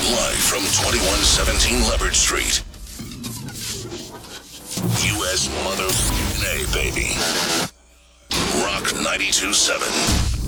Live from 2117 Leopard Street. U.S. Mother A, baby. Rock 92.7.